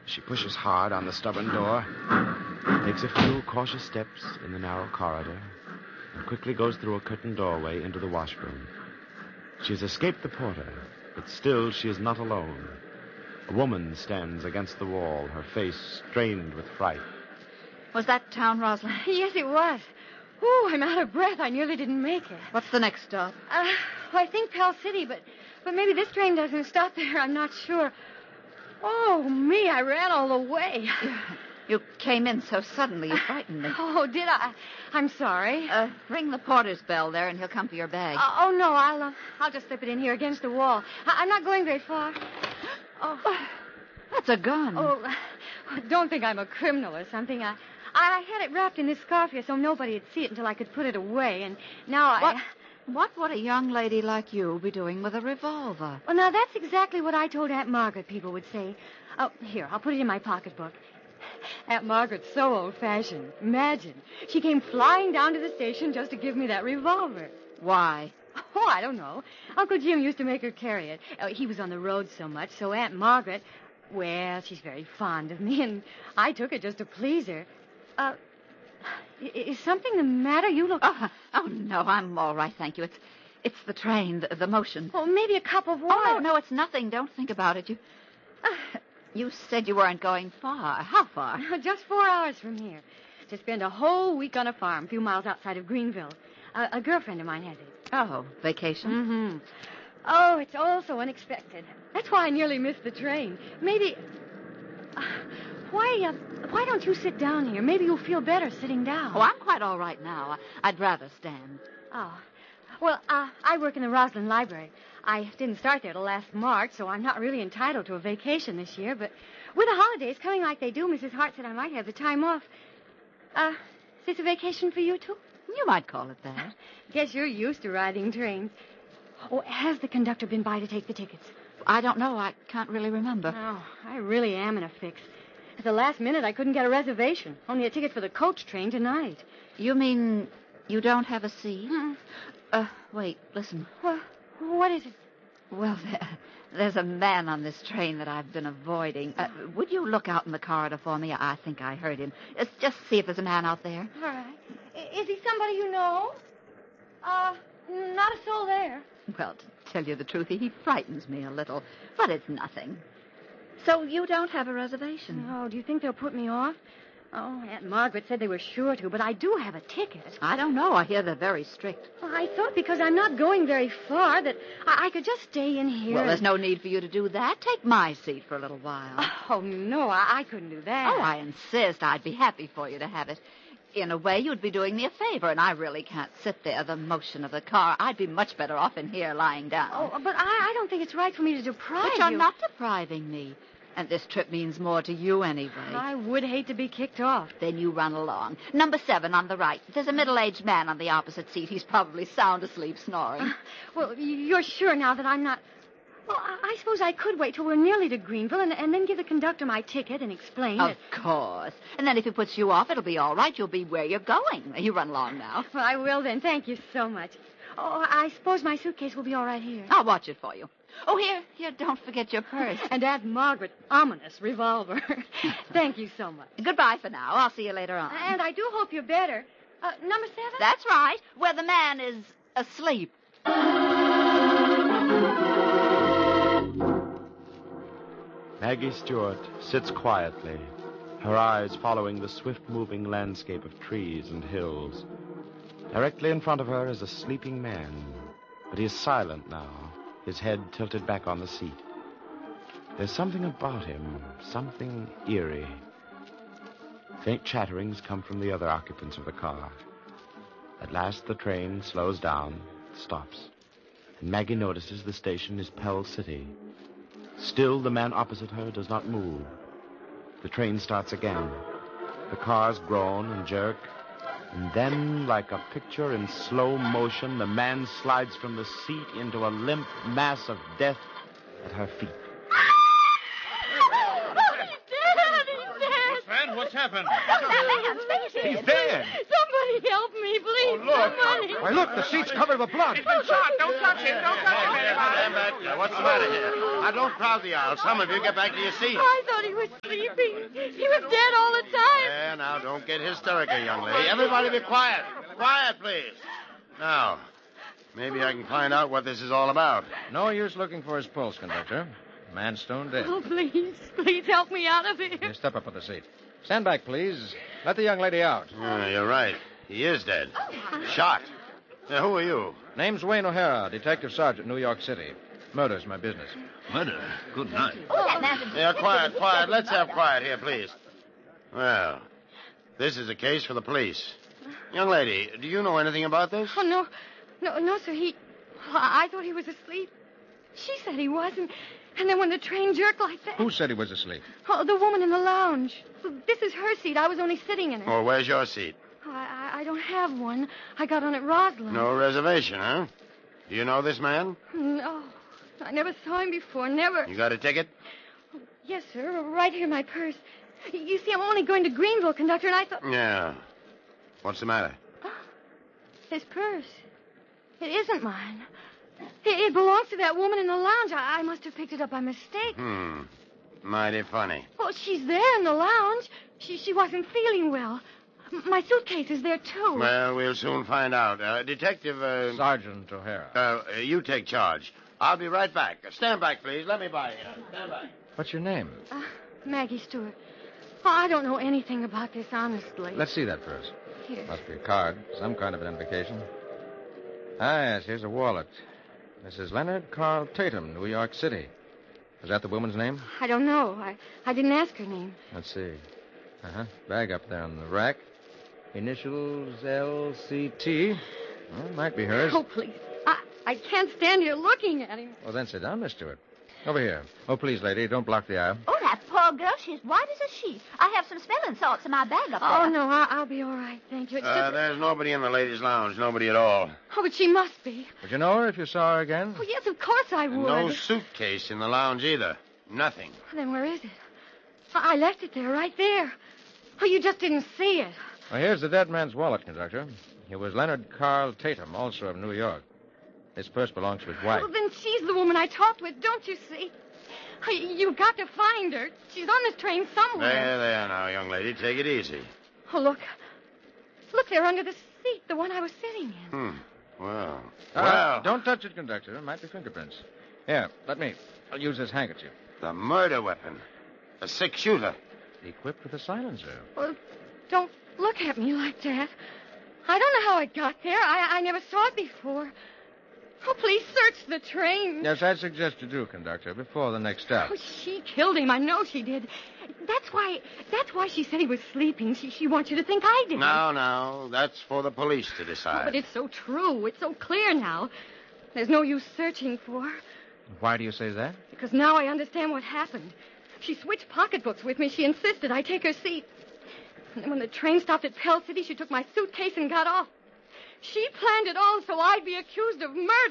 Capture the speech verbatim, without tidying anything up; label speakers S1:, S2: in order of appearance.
S1: She pushes hard on the stubborn door, takes a few cautious steps in the narrow corridor, and quickly goes through a curtained doorway into the washroom. She has escaped the porter, but still she is not alone. A woman stands against the wall, her face strained with fright.
S2: Was that town, Rosalind?
S3: Yes, it was. Oh, I'm out of breath. I nearly didn't make it.
S2: What's the next stop?
S3: Uh, well, I think Pell City, but, but maybe this train doesn't stop there. I'm not sure. Oh, me, I ran all the way.
S2: You, you came in so suddenly, you frightened me.
S3: Oh, did I? I'm sorry.
S2: Uh, ring the porter's bell there, and he'll come for your bag.
S3: Uh, oh, no, I'll uh, I'll just slip it in here against the wall. I- I'm not going very far. Oh,
S2: that's a gun.
S3: Oh, don't think I'm a criminal or something. I, I had it wrapped in this scarf here so nobody would see it until I could put it away, and now I...
S2: What, what would a young lady like you be doing with a revolver?
S3: Well, now, that's exactly what I told Aunt Margaret people would say. Oh, here, I'll put it in my pocketbook. Aunt Margaret's so old-fashioned. Imagine. She came flying down to the station just to give me that revolver.
S2: Why?
S3: Oh, I don't know. Uncle Jim used to make her carry it. Uh, he was on the road so much, so Aunt Margaret, well, she's very fond of me, and I took it just to please her. Uh, is something the matter? You look...
S2: Oh, oh, no, I'm all right, thank you. It's it's the train, the, the motion.
S3: Oh, maybe a cup of water.
S2: Oh, no, no, it's nothing. Don't think about it. You... Uh, You said you weren't going far. How far?
S3: Just four hours from here. To spend a whole week on a farm a few miles outside of Greenville. Uh, a girlfriend of mine has it.
S2: Oh, vacation?
S3: Mm-hmm. Oh, it's all so unexpected. That's why I nearly missed the train. Maybe... Uh, why, uh, why don't you sit down here? Maybe you'll feel better sitting down.
S2: Oh, I'm quite all right now. I'd rather stand.
S3: Oh. Well, uh, I work in the Roslyn Library. I didn't start there till last March, so I'm not really entitled to a vacation this year. But with the holidays coming like they do, Missus Hart said I might have the time off. Uh, is this a vacation for you, too?
S2: You might call it that.
S3: Guess you're used to riding trains. Oh, has the conductor been by to take the tickets?
S2: I don't know. I can't really remember.
S3: Oh, I really am in a fix. At the last minute, I couldn't get a reservation. Only a ticket for the coach train tonight.
S2: You mean you don't have a seat?
S3: Mm-mm.
S2: Uh, wait, listen.
S3: Well, what is it?
S2: Well, there, there's a man on this train that I've been avoiding. Uh, would you look out in the corridor for me? I think I heard him. Just, just see if there's a man out there.
S3: All right. I- is he somebody you know? Uh, not a soul there.
S2: Well, to tell you the truth, he frightens me a little. But it's nothing. So you don't have a reservation?
S3: Oh, do you think they'll put me off? Oh, Aunt Margaret said they were sure to, but I do have a ticket.
S2: I don't know. I hear they're very strict.
S3: Well, I thought because I'm not going very far that I, I could just stay in here.
S2: Well, there's no need for you to do that. Take my seat for a little while.
S3: Oh, no, I, I couldn't do that.
S2: Oh, I insist. I'd be happy for you to have it. In a way, you'd be doing me a favor, and I really can't sit there, the motion of the car. I'd be much better off in here lying down.
S3: Oh, but I, I don't think it's right for me to deprive
S2: But you're
S3: you.
S2: not depriving me. And this trip means more to you anyway.
S3: I would hate to be kicked off.
S2: Then you run along. Number seven on the right. There's a middle-aged man on the opposite seat. He's probably sound asleep snoring.
S3: Uh, well, you're sure now that I'm not... Well, I, I suppose I could wait till we're nearly to Greenville and, and then give the conductor my ticket and explain
S2: Of
S3: it.
S2: course. And then if he puts you off, it'll be all right. You'll be where you're going. You run along now.
S3: Well, I will then. Thank you so much. Oh, I suppose my suitcase will be all right here.
S2: I'll watch it for you. Oh, here, here, don't forget your purse.
S3: And Aunt Margaret, ominous revolver. Thank you so much.
S2: Goodbye for now. I'll see you later on.
S3: And I do hope you're better. Uh, number seven?
S2: That's right, where the man is asleep.
S1: Maggie Stewart sits quietly, her eyes following the swift-moving landscape of trees and hills. Directly in front of her is a sleeping man, but he is silent now, his head tilted back on the seat. There's something about him, something eerie. Faint chatterings come from the other occupants of the car. At last the train slows down, stops, and Maggie notices the station is Pell City. Still, the man opposite her does not move. The train starts again. The cars groan and jerk, and then, like a picture in slow motion, the man slides from the seat into a limp mass of death at her feet.
S4: What's happened?
S5: He's dead.
S3: Somebody help me, please.
S5: Oh, look.
S3: Somebody.
S5: Why, look, the seat's covered with blood.
S4: He's been shot. Don't touch him. Don't touch him.
S6: Stand back. Now, what's the matter here? Now, don't crowd the aisle. Some of you get back to your seats.
S3: I thought he was sleeping. sleeping. He was dead all the time.
S6: Yeah, now, don't get hysterical, young lady. Everybody be quiet. Quiet, please. Now, maybe I can find out what this is all about.
S5: No use looking for his pulse, conductor. Man's stone dead.
S3: Oh, please, please help me out of here.
S5: Here, step up on the seat. Stand back, please. Let the young lady out.
S6: Yeah, you're right. He is dead. Shot. Yeah, who are you?
S5: Name's Wayne O'Hara, Detective Sergeant, New York City. Murder's my business.
S4: Murder? Good night.
S2: Oh, that man's a...
S6: Yeah, quiet, quiet. Let's have quiet here, please. Well, this is a case for the police. Young lady, do you know anything about this?
S3: Oh, no. No, no, sir. He... I thought he was asleep. She said he wasn't. And then when the train jerked like that...
S5: Who said he was asleep?
S3: Oh, the woman in the lounge. This is her seat. I was only sitting in it.
S6: Oh, where's your seat?
S3: Oh, I, I don't have one. I got on at Roslyn.
S6: No reservation, huh? Do you know this man?
S3: No. I never saw him before. Never.
S6: You got a ticket?
S3: Yes, sir. Right here in my purse. You see, I'm only going to Greenville, conductor, and I thought...
S6: Yeah. What's the matter?
S3: His purse. It isn't mine. It, it belongs to that woman in the lounge. I, I must have picked it up by mistake.
S6: Hmm. Mighty funny.
S3: Oh, she's there in the lounge. She she wasn't feeling well. M- My suitcase is there, too.
S6: Well, we'll soon find out. Uh, Detective, uh,
S5: Sergeant O'Hara.
S6: uh, you take charge. I'll be right back. Stand back, please. Let me by you. Stand back.
S5: What's your name?
S3: Uh, Maggie Stewart. Oh, I don't know anything about this, honestly.
S5: Let's see that first.
S3: Here.
S5: Must be a card. Some kind of identification. Ah, yes, here's a wallet. Missus Leonard Carl Tatum, New York City. Is that the woman's name?
S3: I don't know. I, I didn't ask her name.
S5: Let's see. Uh-huh. Bag up there on the rack. Initials L C T. Well, might be hers.
S3: Oh, please. I, I can't stand here looking at him.
S5: Well, then sit down, Miss Stewart. Over here. Oh, please, lady, don't block the aisle.
S2: Oh, that poor girl. She's white as a sheet. I have some smelling salts in my bag up there.
S3: Oh, no, I, I'll be all right. Thank you. It's
S6: Uh,
S3: just...
S6: there's nobody in the ladies' lounge. Nobody at all.
S3: Oh, but she must be.
S5: Would you know her if you saw her again?
S3: Oh, yes, of course I would.
S6: No suitcase in the lounge either. Nothing.
S3: Then where is it? I I left it there, right there. Oh, you just didn't see it.
S5: Well, here's the dead man's wallet, conductor. It was Leonard Carl Tatum, also of New York. This purse belongs to his wife.
S3: Well, then she's the woman I talked with, don't you see? Oh, you've got to find her. She's on this train somewhere.
S6: There, there now, young lady. Take it easy.
S3: Oh, look. Look, there under the seat, the one I was sitting in.
S6: Hmm. Well.
S5: Uh,
S6: well.
S5: Don't touch it, conductor. It might be fingerprints. Here, let me. I'll use this handkerchief.
S6: The murder weapon. A six-shooter.
S5: Equipped with a silencer.
S3: Well, don't look at me like that. I don't know how it got there. I, I never saw it before. Oh, please search the train.
S5: Yes, I'd suggest you do, conductor, before the next stop.
S3: Oh, she killed him. I know she did. That's why. That's why she said he was sleeping. She she wants you to think I did.
S6: No, no. That's for the police to
S3: Oh,
S6: decide.
S3: but it's so true. It's so clear now. There's no use searching for her.
S5: Why do you say that?
S3: Because now I understand what happened. She switched pocketbooks with me. She insisted I take her seat. And then when the train stopped at Pell City, she took my suitcase and got off. She planned it all so I'd be accused of murder.